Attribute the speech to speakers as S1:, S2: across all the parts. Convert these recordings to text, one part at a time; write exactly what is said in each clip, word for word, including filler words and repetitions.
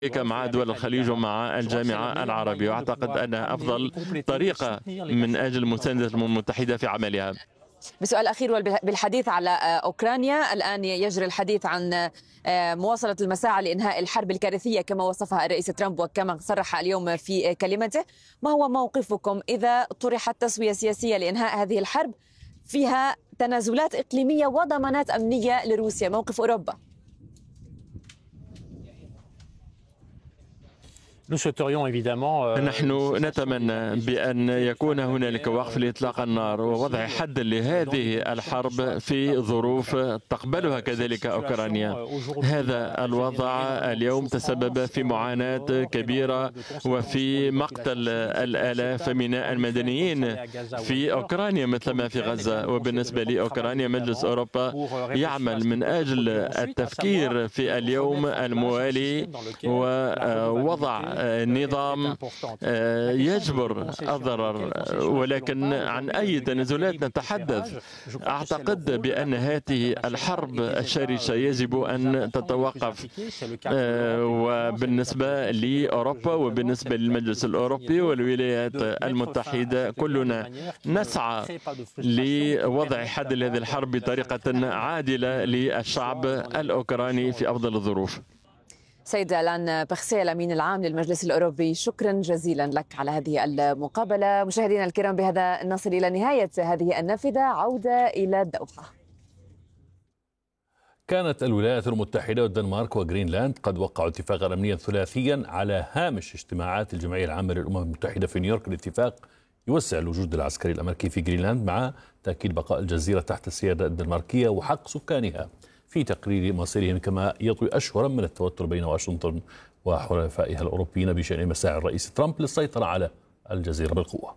S1: مع دول الخليج ومع الجامعة العربية، وأعتقد أنها أفضل طريقة من أجل مساندة الأمم المتحدة في عملها.
S2: بسؤال أخير بالحديث على أوكرانيا، الآن يجري الحديث عن مواصلة المساعي لإنهاء الحرب الكارثية كما وصفها الرئيس ترامب وكما صرح اليوم في كلمته. ما هو موقفكم إذا طرحت تسوية سياسية لإنهاء هذه الحرب فيها تنازلات إقليمية وضمانات أمنية لروسيا؟ موقف أوروبا؟
S1: نحن نتمنى بأن يكون هنالك وقف لإطلاق النار ووضع حد لهذه الحرب في ظروف تقبلها كذلك أوكرانيا. هذا الوضع اليوم تسبب في معاناة كبيرة وفي مقتل الآلاف من المدنيين في أوكرانيا مثل ما في غزة. وبالنسبة لأوكرانيا، مجلس أوروبا يعمل من أجل التفكير في اليوم الموالي ووضع نظام يجبر الضرر، ولكن عن أي تنازلات نتحدث؟ أعتقد بأن هذه الحرب الشرسة يجب أن تتوقف، وبالنسبة لأوروبا وبالنسبة للمجلس الأوروبي والولايات المتحدة كلنا نسعى لوضع حد لهذه الحرب بطريقة عادلة للشعب الأوكراني في أفضل الظروف.
S2: سيد ألان بخسي الأمين العام للمجلس الأوروبي، شكرا جزيلا لك على هذه المقابلة. مشاهدينا الكرام، بهذا نصل إلى نهاية هذه النافذة. عودة إلى الدوحة.
S3: كانت الولايات المتحدة والدنمارك وغرينلاند قد وقعوا اتفاقا أمنيا ثلاثيا على هامش اجتماعات الجمعية العامة للأمم المتحدة في نيويورك. الاتفاق يوسع الوجود العسكري الأمريكي في غرينلاند مع تأكيد بقاء الجزيرة تحت السيادة الدنماركية وحق سكانها في تقرير مصيرهم، كما يطوي أشهرا من التوتر بين واشنطن وحلفائها الأوروبيين بشأن مساعي الرئيس ترامب للسيطرة على الجزيرة بالقوة.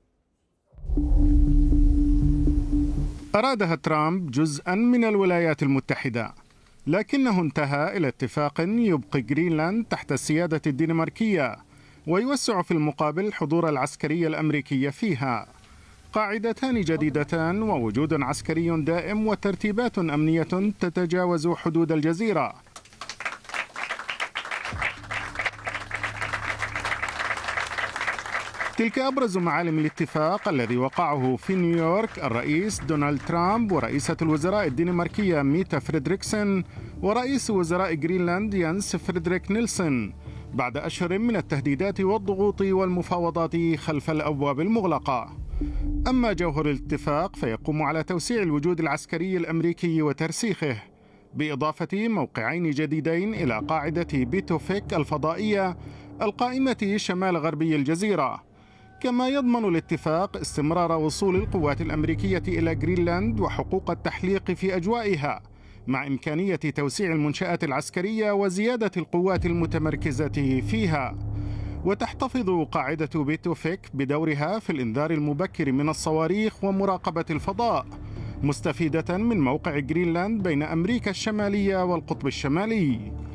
S4: أرادها ترامب جزءا من الولايات المتحدة، لكنه انتهى إلى اتفاق يبقي غرينلاند تحت السيادة الدنماركية ويوسع في المقابل الحضور العسكري الأمريكي فيها. قاعدتان جديدتان ووجود عسكري دائم وترتيبات أمنية تتجاوز حدود الجزيرة. تلك أبرز معالم الاتفاق الذي وقعه في نيويورك الرئيس دونالد ترامب ورئيسة الوزراء الدنماركية ميتا فريدريكسن ورئيس وزراء غرينلاند يانس فريدريك نيلسون بعد أشهر من التهديدات والضغوط والمفاوضات خلف الأبواب المغلقة. أما جوهر الاتفاق فيقوم على توسيع الوجود العسكري الأمريكي وترسيخه بإضافة موقعين جديدين إلى قاعدة بيتوفيك الفضائية القائمة شمال غربي الجزيرة. كما يضمن الاتفاق استمرار وصول القوات الأمريكية إلى غرينلاند وحقوق التحليق في أجوائها، مع إمكانية توسيع المنشآت العسكرية وزيادة القوات المتمركزة فيها. وتحتفظ قاعدة بيتوفيك بدورها في الإنذار المبكر من الصواريخ ومراقبة الفضاء، مستفيدة من موقع غرينلاند بين أمريكا الشمالية والقطب الشمالي.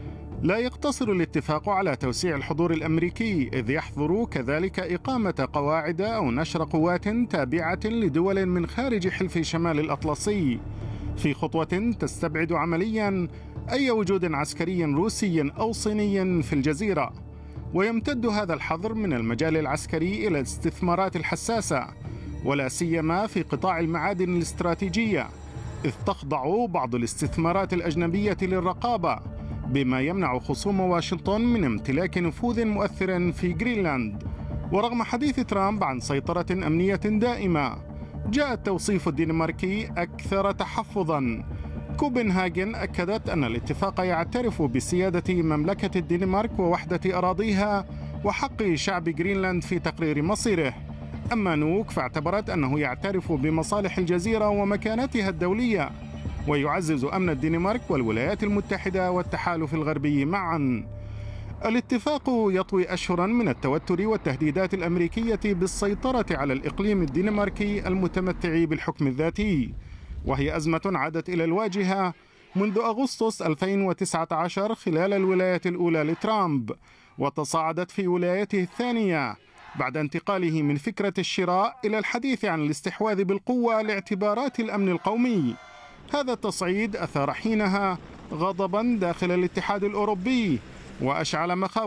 S4: لا يقتصر الاتفاق على توسيع الحضور الأمريكي، إذ يحظر كذلك إقامة قواعد أو نشر قوات تابعة لدول من خارج حلف شمال الأطلسي، في خطوة تستبعد عمليا أي وجود عسكري روسي أو صيني في الجزيرة. ويمتد هذا الحظر من المجال العسكري إلى الاستثمارات الحساسة، ولا سيما في قطاع المعادن الاستراتيجية، إذ تخضع بعض الاستثمارات الأجنبية للرقابة، بما يمنع خصوم واشنطن من امتلاك نفوذ مؤثر في غرينلاند. ورغم حديث ترامب عن سيطرة أمنية دائمة، جاء التوصيف الدنماركي أكثر تحفظاً. كوبنهاجن أكدت أن الاتفاق يعترف بسيادة مملكة الدنمارك ووحدة أراضيها وحق شعب غرينلاند في تقرير مصيره. أما نوك فاعتبرت أنه يعترف بمصالح الجزيرة ومكانتها الدولية، ويعزز أمن الدنمارك والولايات المتحدة والتحالف الغربي معاً. الاتفاق يطوي أشهراً من التوتر والتهديدات الأمريكية بالسيطرة على الإقليم الدنماركي المتمتع بالحكم الذاتي، وهي أزمة عادت إلى الواجهة منذ أغسطس ألفين وتسعة عشر خلال الولاية الأولى لترامب، وتصاعدت في ولايته الثانية بعد انتقاله من فكرة الشراء إلى الحديث عن الاستحواذ بالقوة لاعتبارات الأمن القومي. هذا التصعيد أثار حينها غضبا داخل الاتحاد الأوروبي، وأشعل مخاوف